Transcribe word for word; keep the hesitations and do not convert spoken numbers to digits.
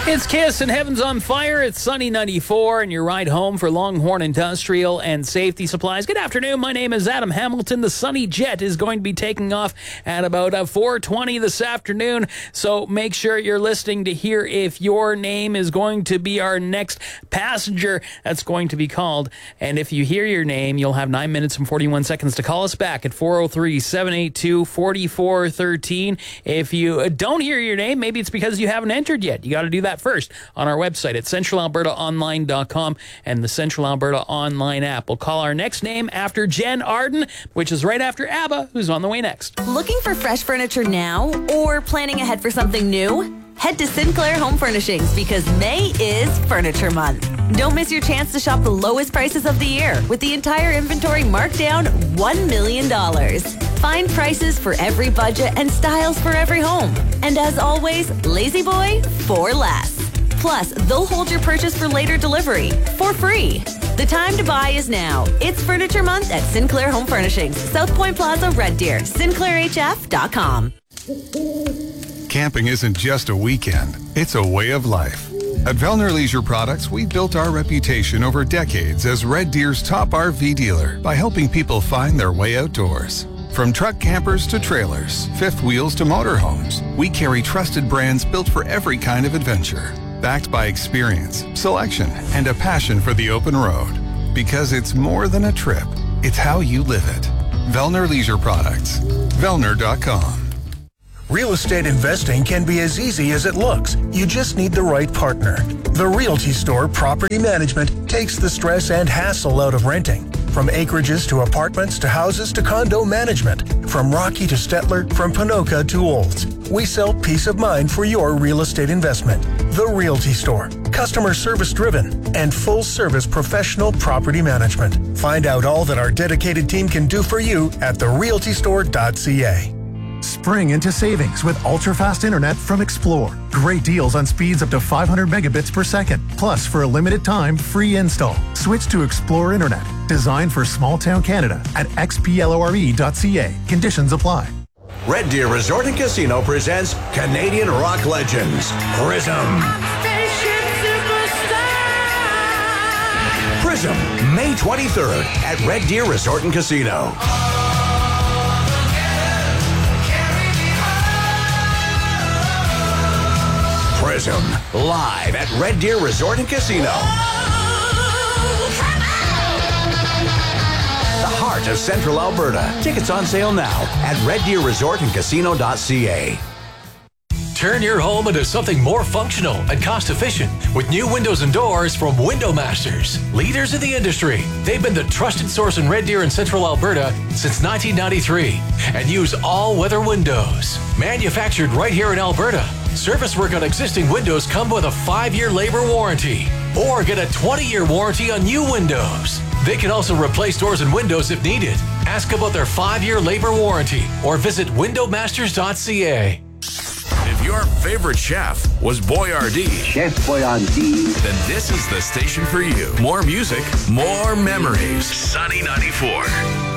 It's Kiss and Heaven's on Fire. It's Sunny ninety-four and your ride home for Longhorn Industrial and Safety Supplies. Good afternoon. My name is Adam Hamilton. The Sunny Jet is going to be taking off at about uh, four twenty this afternoon. So make sure you're listening to hear if your name is going to be our next passenger that's going to be called. And if you hear your name, you'll have nine minutes and forty-one seconds to call us back at four oh three, seven eight two, four four one three. If you don't hear your name, maybe it's because you haven't entered yet. You got to do that first on our website at central alberta online dot com and the Central Alberta Online app. We'll call our next name after Jen Arden, which is right after ABBA, who's on the way next. Looking for fresh furniture now or planning ahead for something new? Head to Sinclair Home Furnishings because May is Furniture Month. Don't miss your chance to shop the lowest prices of the year with the entire inventory marked down one million dollars. Find prices for every budget and styles for every home. And as always, Lazy Boy for less. Plus, they'll hold your purchase for later delivery for free. The time to buy is now. It's Furniture Month at Sinclair Home Furnishings, South Point Plaza, Red Deer, sinclair h f dot com. Camping isn't just a weekend, it's a way of life. At Vellner Leisure Products, we've built our reputation over decades as Red Deer's top R V dealer by helping people find their way outdoors. From truck campers to trailers, fifth wheels to motorhomes, we carry trusted brands built for every kind of adventure. Backed by experience, selection, and a passion for the open road. Because it's more than a trip, it's how you live it. Vellner Leisure Products. Vellner dot com. Real estate investing can be as easy as it looks. You just need the right partner. The Realty Store Property Management takes the stress and hassle out of renting. From acreages to apartments to houses to condo management. From Rocky to Stettler, from Panoka to Olds. We sell peace of mind for your real estate investment. The Realty Store. Customer service driven and full service professional property management. Find out all that our dedicated team can do for you at the realty store dot c a. Spring into savings with ultra-fast internet from Explore. Great deals on speeds up to five hundred megabits per second. Plus, for a limited time, free install. Switch to Explore Internet, designed for small-town Canada at x p lore dot c a. Conditions apply. Red Deer Resort and Casino presents Canadian rock legends, Prism. Prism, May twenty-third at Red Deer Resort and Casino. Prism, live at Red Deer Resort and Casino. The heart of Central Alberta. Tickets on sale now at red deer resort and casino dot c a. Turn your home into something more functional and cost-efficient with new windows and doors from Window Masters, leaders in the industry. They've been the trusted source in Red Deer and Central Alberta since nineteen ninety-three and use all-weather windows. Manufactured right here in Alberta. Service work on existing windows come with a five-year labor warranty or get a twenty-year warranty on new windows. They can also replace doors and windows if needed. Ask about their five-year labor warranty or visit window masters dot c a. If your favorite chef was Boyardee, Chef Boyardee, then this is the station for you. More music, more memories. Sunny ninety-four.